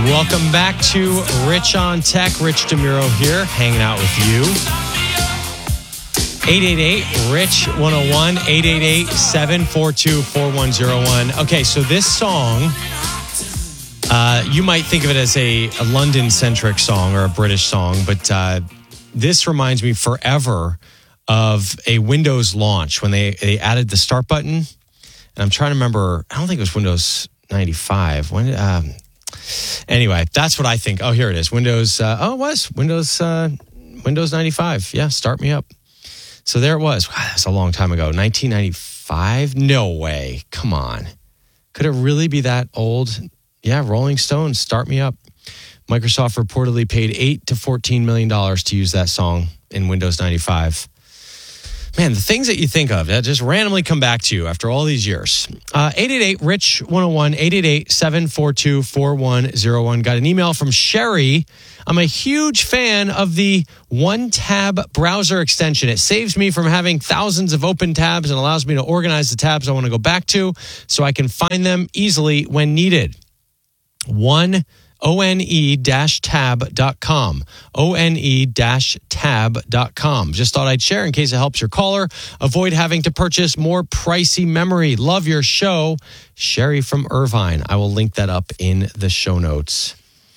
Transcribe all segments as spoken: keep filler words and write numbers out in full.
Welcome back to Rich on Tech. Rich DeMuro here, hanging out with you. eight eight eight, R I C H one oh one, eight eight eight, seven four two, four one oh one. Okay, so this song, uh, you might think of it as a, a London-centric song or a British song, but uh, this reminds me forever of a Windows launch when they, they added the start button. And I'm trying to remember, I don't think it was Windows ninety-five. When um, Anyway, that's what I think. Oh, here it is. Windows, uh, oh, it was. Windows uh, Windows ninety-five. Yeah, start me up. So there it was. Wow, that's a long time ago. nineteen ninety-five? No way. Come on. Could it really be that old? Yeah, Rolling Stones, Start Me Up. Microsoft reportedly paid eight to fourteen million dollars to use that song in Windows ninety-five. Man, the things that you think of that just randomly come back to you after all these years. Uh, eight eight eight, R I C H one oh one, eight eight eight, seven four two, four one oh one. Got an email from Sherry. I'm a huge fan of the One Tab browser extension. It saves me from having thousands of open tabs and allows me to organize the tabs I want to go back to so I can find them easily when needed. One O N E tab dot com. O N E tab dot com. Just thought I'd share in case it helps your caller. Avoid having to purchase more pricey memory. Love your show. Sherry from Irvine. I will link that up in the show notes.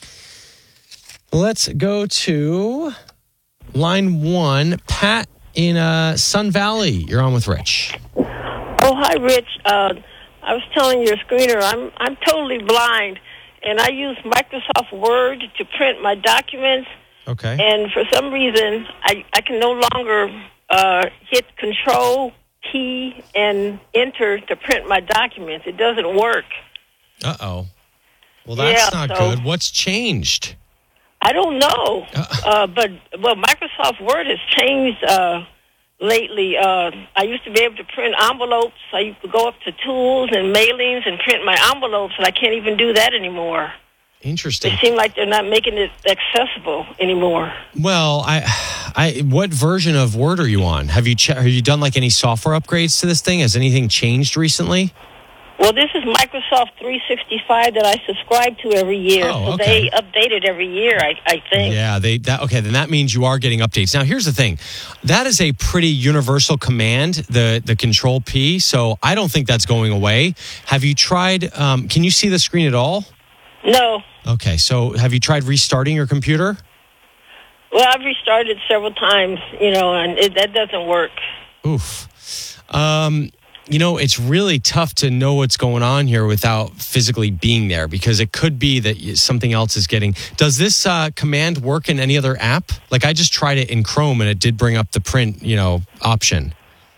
Let's go to line one. Pat in uh, Sun Valley. You're on with Rich. Oh, hi, Rich. Uh, I was telling your screener, I'm I'm totally blind. And I use Microsoft Word to print my documents. Okay. And for some reason, I, I can no longer uh, hit Control key and Enter to print my documents. It doesn't work. Uh-oh. Well, that's yeah, not so, good. What's changed? I don't know. Uh, uh, but, well, Microsoft Word has changed uh, lately. Uh, I used to be able to print envelopes. I used to go up to tools and mailings and print my envelopes, and I can't even do that anymore. Interesting. It seems like they're not making it accessible anymore. Well, I, I, what version of Word are you on? Have you che- have you done like any software upgrades to this thing? Has anything changed recently? Well, this is Microsoft three sixty-five that I subscribe to every year. Oh, so okay. they update it every year, I, I think. Yeah, they that okay, then that means you are getting updates. Now, here's the thing. That is a pretty universal command, the the Control P, so I don't think that's going away. Have you tried um, can you see the screen at all? No. Okay, so have you tried restarting your computer? Well, I've restarted several times, you know, and it, that doesn't work. Oof. Um You know, it's really tough to know what's going on here without physically being there because it could be that something else is getting... Does this uh, command work in any other app? Like, I just tried it in Chrome and it did bring up the print, you know, option.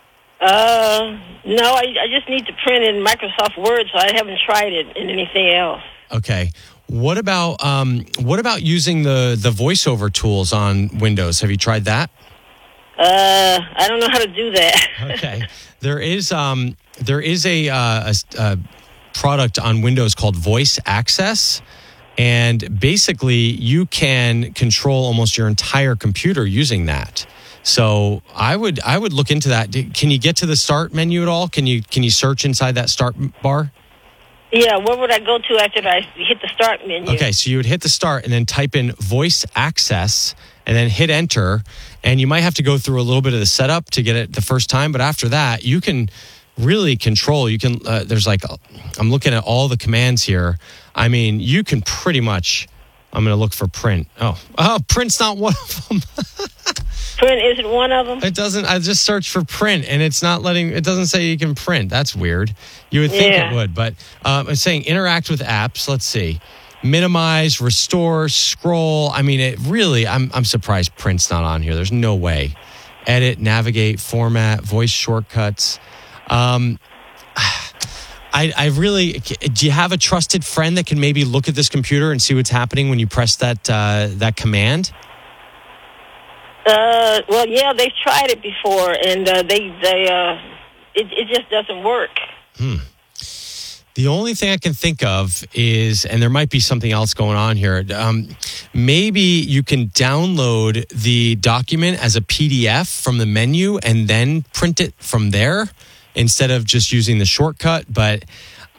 Uh, no, I, I just need to print in Microsoft Word, so I haven't tried it in anything else. Okay. What about um, what about using the, the voiceover tools on Windows? Have you tried that? Uh, I don't know how to do that. Okay. There is um there is a, uh, a, a product on Windows called Voice Access, and basically you can control almost your entire computer using that. So I would I would look into that. Can you get to the start menu at all? Can you can you search inside that start bar? Yeah, where would I go to after I hit the start menu? Okay, so you would hit the start and then type in Voice Access and then hit enter. And you might have to go through a little bit of the setup to get it the first time. But after that, you can really control. You can, uh, there's like, I'm looking at all the commands here. I mean, you can pretty much, I'm going to look for print. Oh, oh, print's not one of them. Print isn't one of them? It doesn't, I just searched for print and it's not letting, it doesn't say you can print. That's weird. You would think yeah. it would, but um, it's saying interact with apps. Let's see. Minimize, restore, scroll. I mean, it really, I'm I'm surprised print's not on here. There's no way. Edit, navigate, format, voice shortcuts. Um, I, I really, do you have a trusted friend that can maybe look at this computer and see what's happening when you press that uh, that command? Uh, well, yeah, they've tried it before, and uh, they they uh, it it just doesn't work. Hmm. The only thing I can think of is, and there might be something else going on here, um, maybe you can download the document as a P D F from the menu and then print it from there instead of just using the shortcut. But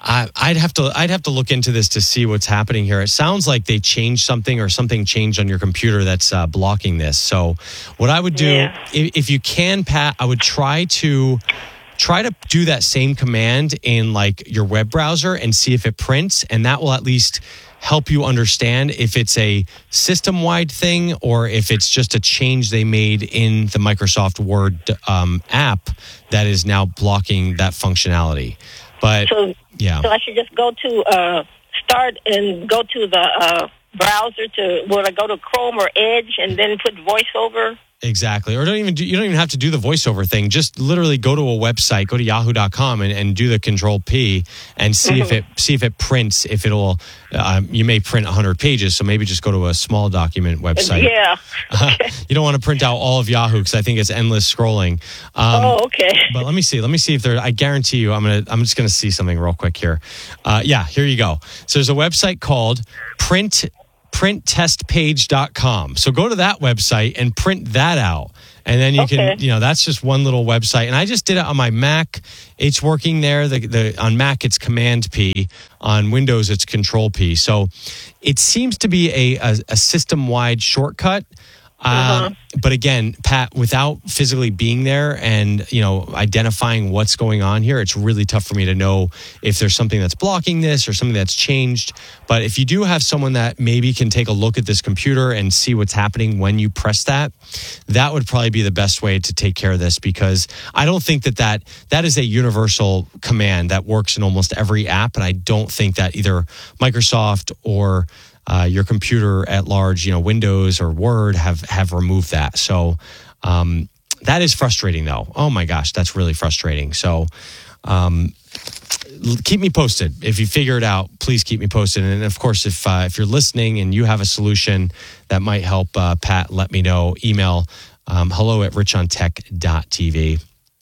I, I'd have to I'd have to look into this to see what's happening here. It sounds like they changed something or something changed on your computer that's uh, blocking this. So what I would do, Yeah. if, if you can, Pat, I would try to try to do that same command in like your web browser and see if it prints, and that will at least help you understand if it's a system-wide thing or if it's just a change they made in the Microsoft Word um, app that is now blocking that functionality. But So, yeah. so I should just go to uh, start and go to the uh, browser to, will I go to Chrome or Edge and then put VoiceOver? Exactly. Or don't even do, you don't even have to do the voiceover thing. Just literally go to a website, go to yahoo dot com and, and do the control P and see if it see if it prints, if it'll uh, you may print one hundred pages, so maybe just go to a small document website. Yeah. Uh, you don't want to print out all of Yahoo because I think it's endless scrolling. Um, Oh, okay. But let me see. Let me see if there. I guarantee you, I'm gonna. I'm just gonna see something real quick here. Uh, yeah, here you go. So there's a website called Print print test page dot com. So go to that website and print that out. And then you Okay. can, you know, that's just one little website. And I just did it on my Mac. It's working there. The, the on Mac it's Command P. On Windows it's Control P. So it seems to be a a, a system wide shortcut. Uh-huh. Um, but again, Pat, without physically being there and, you know, identifying what's going on here, it's really tough for me to know if there's something that's blocking this or something that's changed. But if you do have someone that maybe can take a look at this computer and see what's happening when you press that, that would probably be the best way to take care of this, because I don't think that that, that is a universal command that works in almost every app. And I don't think that either Microsoft or Uh, your computer at large, you know, Windows or Word have have removed that. So um, that is frustrating, though. Oh my gosh, that's really frustrating. So um, keep me posted if you figure it out. Please keep me posted. And of course, if uh, if you're listening and you have a solution that might help uh, Pat, let me know. Email um, hello at rich on tech dot t v.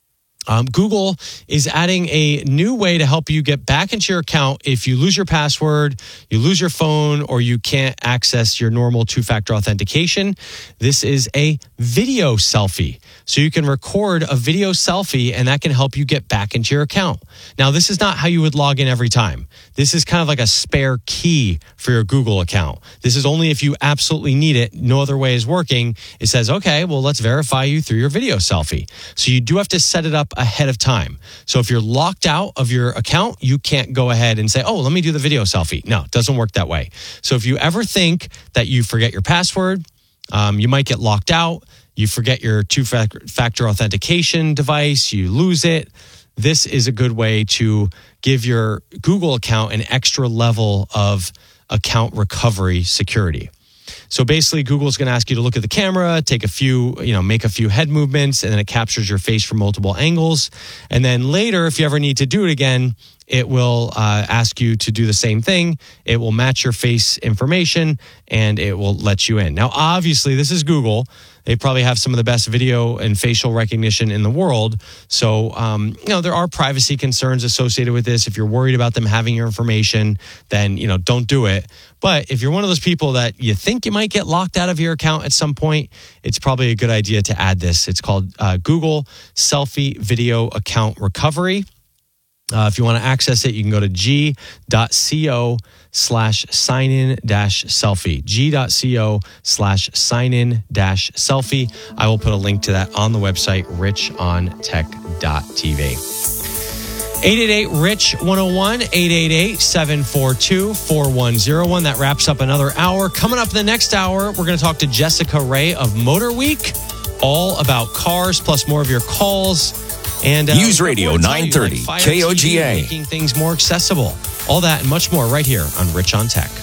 Um, Google is adding a new way to help you get back into your account if you lose your password, you lose your phone, or you can't access your normal two-factor authentication. This is a video selfie. So you can record a video selfie, and that can help you get back into your account. Now, this is not how you would log in every time. This is kind of like a spare key for your Google account. This is only if you absolutely need it. No other way is working. It says, okay, well, let's verify you through your video selfie. So you do have to set it up ahead of time. So if you're locked out of your account, you can't go ahead and say, oh, let me do the video selfie. No, it doesn't work that way. So if you ever think that you forget your password, um, you might get locked out, you forget your two-factor authentication device, you lose it. This is a good way to give your Google account an extra level of account recovery security. So basically, Google's going to ask you to look at the camera, take a few, you know, make a few head movements, and then it captures your face from multiple angles. And then later, if you ever need to do it again, it will uh, ask you to do the same thing. It will match your face information, and it will let you in. Now, obviously, this is Google. They probably have some of the best video and facial recognition in the world. So, um, you know, there are privacy concerns associated with this. If you're worried about them having your information, then, you know, don't do it. But if you're one of those people that you think you might get locked out of your account at some point, it's probably a good idea to add this. It's called uh, Google Selfie Video Account Recovery. Uh, if you want to access it, you can go to g.co slash sign in dash selfie. g.co slash sign in dash selfie. I will put a link to that on the website, rich on tech dot t v. eight eight eight, rich one oh one, eight eight eight, seven four two, four one oh one. That wraps up another hour. Coming up in the next hour, we're going to talk to Jessica Ray of Motor Week, all about cars, plus more of your calls. And uh, News Radio nine thirty, like K O G A. Making things more accessible. All that and much more right here on Rich on Tech.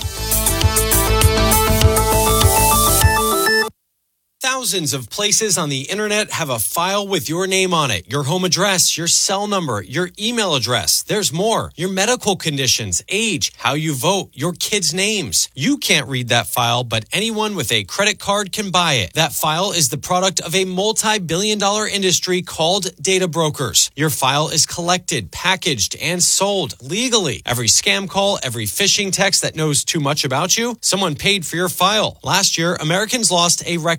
Thousands of places on the internet have a file with your name on it, your home address, your cell number, your email address. There's more. Your medical conditions, age, how you vote, your kids' names. You can't read that file, but anyone with a credit card can buy it. That file is the product of a multi-billion dollar industry called data brokers. Your file is collected, packaged, and sold legally. Every scam call, every phishing text that knows too much about you, someone paid for your file. Last year, Americans lost a record twenty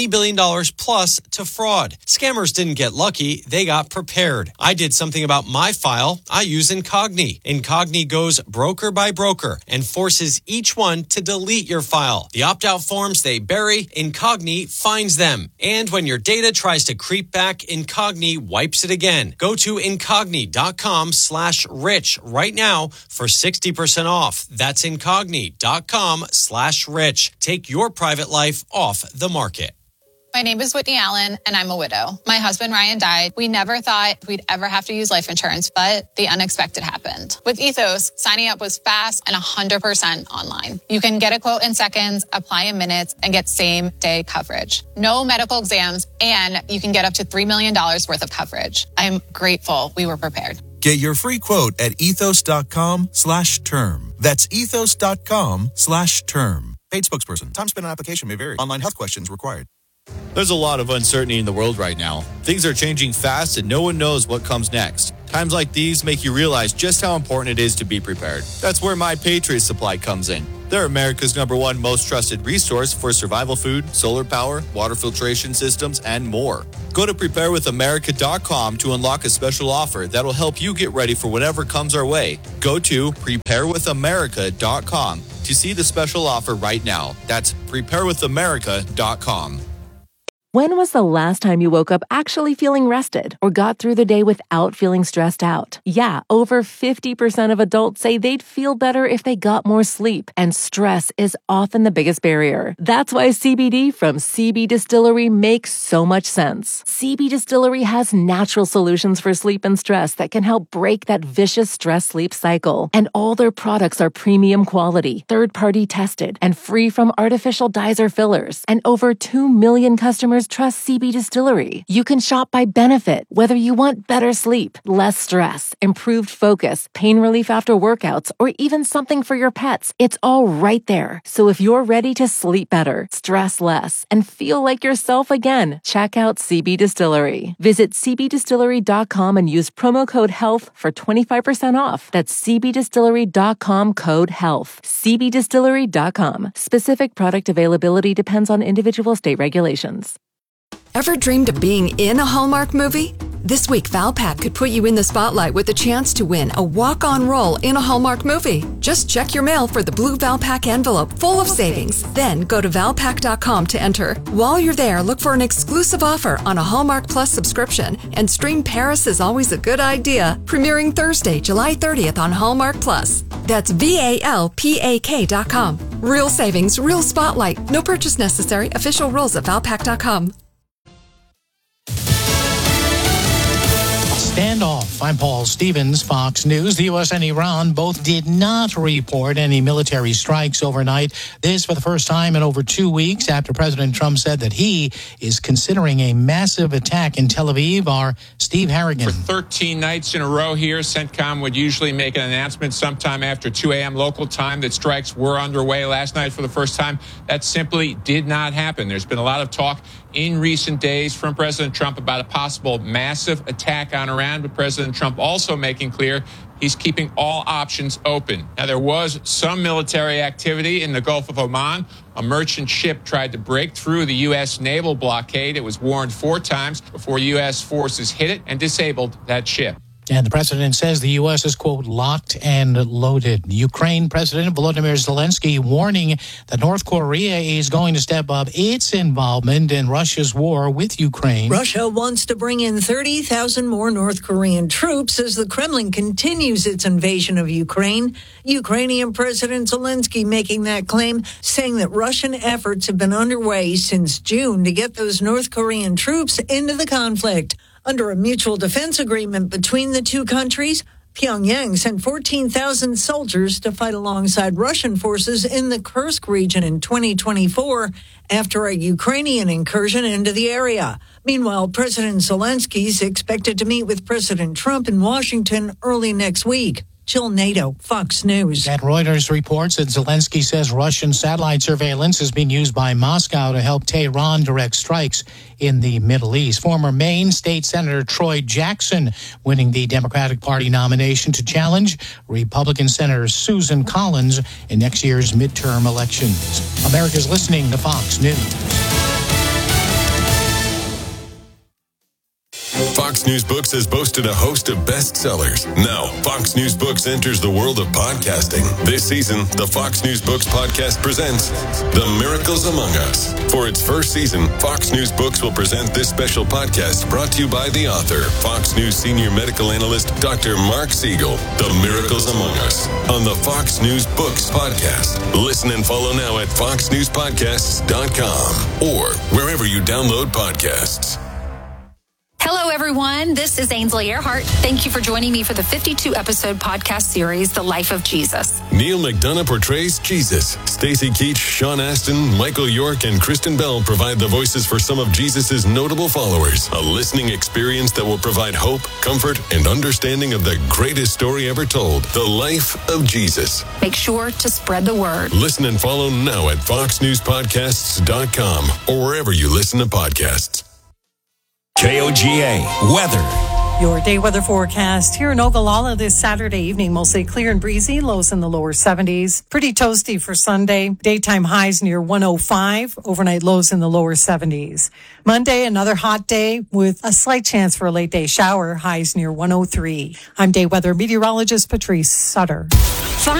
twenty billion dollars plus to fraud. Scammers didn't get lucky, they got prepared. I did something about my file. I use Incogni. Incogni goes broker by broker and forces each one to delete your file. The opt-out forms they bury, Incogni finds them. And when your data tries to creep back, Incogni wipes it again. Go to Incogni.com slash rich right now for sixty percent off. That's Incogni.com slash rich. Take your private life off the market. My name is Whitney Allen, and I'm a widow. My husband, Ryan, died. We never thought we'd ever have to use life insurance, but the unexpected happened. With Ethos, signing up was fast and one hundred percent online. You can get a quote in seconds, apply in minutes, and get same-day coverage. No medical exams, and you can get up to three million dollars worth of coverage. I'm grateful we were prepared. Get your free quote at ethos.com slash term. That's ethos.com slash term. Paid spokesperson. Time spent on application may vary. Online health questions required. There's a lot of uncertainty in the world right now. Things are changing fast and no one knows what comes next. Times like these make you realize just how important it is to be prepared. That's where My Patriot Supply comes in. They're America's number one most trusted resource for survival food, solar power, water filtration systems, and more. Go to prepare with america dot com to unlock a special offer that'll help you get ready for whatever comes our way. Go to prepare with america dot com to see the special offer right now. That's prepare with america dot com. When was the last time you woke up actually feeling rested or got through the day without feeling stressed out? Yeah, over fifty percent of adults say they'd feel better if they got more sleep, and stress is often the biggest barrier. That's why C B D from C B Distillery makes so much sense. C B Distillery has natural solutions for sleep and stress that can help break that vicious stress-sleep cycle. And all their products are premium quality, third-party tested, and free from artificial dyes or fillers. And over two million customers trust C B Distillery. You can shop by benefit, whether you want better sleep, less stress, improved focus, pain relief after workouts, or even something for your pets. It's all right there. So if you're ready to sleep better, stress less, and feel like yourself again, check out C B Distillery. Visit c b distillery dot com and use promo code HEALTH for twenty-five percent off. That's c b distillery dot com code HEALTH. c b distillery dot com. Specific product availability depends on individual state regulations. Ever dreamed of being in a Hallmark movie? This week, Valpak could put you in the spotlight with a chance to win a walk-on role in a Hallmark movie. Just check your mail for the blue Valpak envelope full of savings. Then go to valpak dot com to enter. While you're there, look for an exclusive offer on a Hallmark Plus subscription and stream Paris is Always a Good Idea, premiering Thursday, July thirtieth on Hallmark Plus. That's V A L P A K dot com. Real savings, real spotlight. No purchase necessary. Official rules at valpak dot com. Standoff. I'm Paul Stevens, Fox News. The U S and Iran both did not report any military strikes overnight. This for the first time in over two weeks after President Trump said that he is considering a massive attack in Tel Aviv. Our Steve Harrigan. For thirteen nights in a row here, CENTCOM would usually make an announcement sometime after two a.m. local time that strikes were underway. Last night for the first time, that simply did not happen. There's been a lot of talk in recent days from President Trump about a possible massive attack on Iran, but President Trump also making clear he's keeping all options open. Now, there was some military activity in the Gulf of Oman. A merchant ship tried to break through the U S naval blockade. It was warned four times before U S forces hit it and disabled that ship. And the president says the U S is, quote, locked and loaded. Ukraine President Volodymyr Zelensky warning that North Korea is going to step up its involvement in Russia's war with Ukraine. Russia wants to bring in thirty thousand more North Korean troops as the Kremlin continues its invasion of Ukraine. Ukrainian President Zelensky making that claim, saying that Russian efforts have been underway since June to get those North Korean troops into the conflict. Under a mutual defense agreement between the two countries, Pyongyang sent fourteen thousand soldiers to fight alongside Russian forces in the Kursk region in twenty twenty-four after a Ukrainian incursion into the area. Meanwhile, President Zelensky is expected to meet with President Trump in Washington early next week. Jill Nato, Fox News. And Reuters reports that Zelensky says Russian satellite surveillance is being used by Moscow to help Tehran direct strikes in the Middle East. Former Maine State Senator Troy Jackson winning the Democratic Party nomination to challenge Republican Senator Susan Collins in next year's midterm elections. America's listening to Fox News. Fox News Books has boasted a host of bestsellers. Now, Fox News Books enters the world of podcasting. This season, the Fox News Books podcast presents The Miracles Among Us. For its first season, Fox News Books will present this special podcast brought to you by the author, Fox News senior medical analyst, Doctor Mark Siegel. The Miracles Among Us on the Fox News Books podcast. Listen and follow now at fox news podcasts dot com or wherever you download podcasts. Hello, everyone. This is Ainsley Earhart. Thank you for joining me for the fifty-two episode podcast series, The Life of Jesus. Neil McDonough portrays Jesus. Stacey Keach, Sean Astin, Michael York, and Kristen Bell provide the voices for some of Jesus' notable followers. A listening experience that will provide hope, comfort, and understanding of the greatest story ever told, The Life of Jesus. Make sure to spread the word. Listen and follow now at fox news podcasts dot com or wherever you listen to podcasts. K O G A weather. Your day weather forecast here in Ogallala this Saturday evening, mostly clear and breezy, lows in the lower seventies. Pretty toasty for Sunday. Daytime highs near one oh five, overnight lows in the lower seventies. Monday, another hot day with a slight chance for a late day shower, highs near one oh three. I'm day weather meteorologist Patrice Sutter.